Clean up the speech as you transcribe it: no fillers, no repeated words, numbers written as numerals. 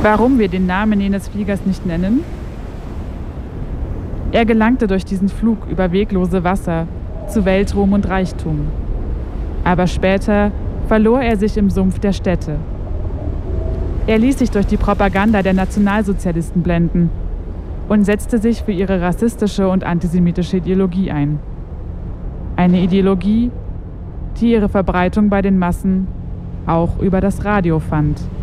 Warum wir den Namen jenes Fliegers nicht nennen? Er gelangte durch diesen Flug über weglose Wasser zu Weltruhm und Reichtum. Aber später verlor er sich im Sumpf der Städte. Er ließ sich durch die Propaganda der Nationalsozialisten blenden und setzte sich für ihre rassistische und antisemitische Ideologie ein. Eine Ideologie, die ihre Verbreitung bei den Massen auch über das Radio fand.